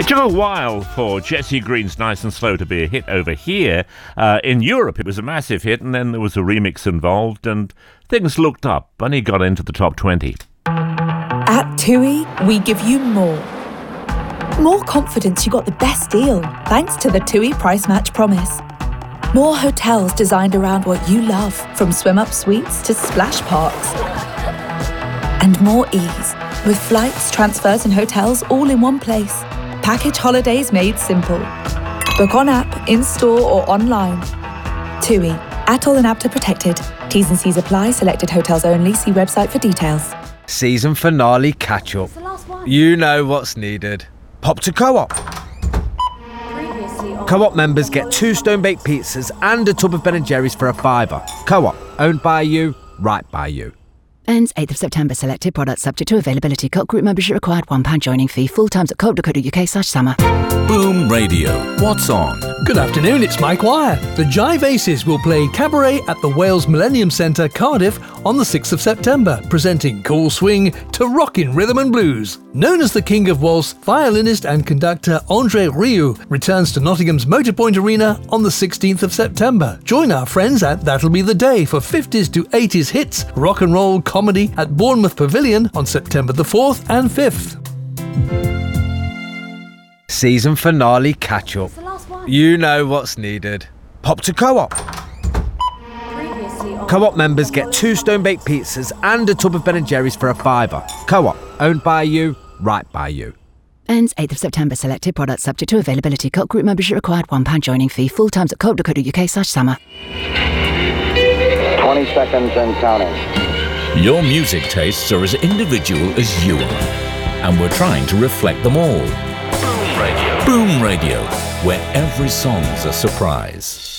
It took a while for Jesse Green's Nice and Slow to be a hit over here. In Europe, it was a massive hit, and then there was a remix involved, and things looked up. Bunny got into the top 20. At TUI, we give you more. More confidence you got the best deal, thanks to the TUI Price Match Promise. More hotels designed around what you love, from swim-up suites to splash parks. And more ease, with flights, transfers and hotels all in one place. Package holidays made simple. Book on app, in-store or online. TUI. ATOL and APTA protected. T's and C's apply. Selected hotels only. See website for details. Season finale catch-up. You know what's needed. Pop to Co-op. Co-op members get 2 stone-baked pizzas and a tub of Ben & Jerry's for £5. Co-op. Owned by you, right by you. Ends 8th of September. Selected products subject to availability. Co-op group membership required. £1 joining fee. Full times at co-op.co.uk/summer. Boom Radio. What's on? Good afternoon, it's Mike Wire. The Jive Aces will play Cabaret at the Wales Millennium Centre, Cardiff, on the 6th of September, presenting cool swing to rockin' rhythm and blues. Known as the King of Waltz, violinist and conductor Andre Rieu returns to Nottingham's Motorpoint Arena on the 16th of September. Join our friends at That'll Be the Day for 50s to 80s hits, rock and roll comedy at Bournemouth Pavilion on September the 4th and 5th. Season finale catch-up. You know what's needed. Pop to Co-op. Co-op members get 2 stone-baked pizzas and a tub of Ben & Jerry's for £5. Co-op. Owned by you, right by you. Ends 8th of September. Selected products subject to availability. Co-op group membership required. £1 joining fee. Full times at co.co.uk/summer. 20 seconds and counting. Your music tastes are as individual as you are, and we're trying to reflect them all. Boom Radio, where every song's a surprise.